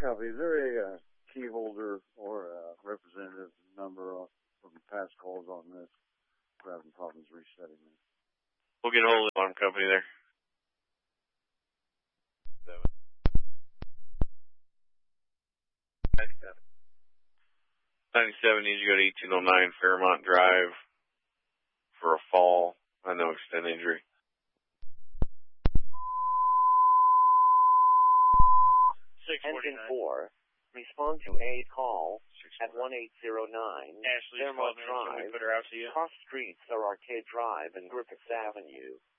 copy. Is there a key holder or a representative number from past calls on this? We're having problems resetting this. We'll get a hold of the alarm company there. 97 needs to go to 1809 Fairmont Drive for a fall. No extent injury. Engine 4. Respond to a call at 1809 Ashley, Fairmont Drive, put her out to you. cross streets are Arcade Drive and Griffiths Avenue.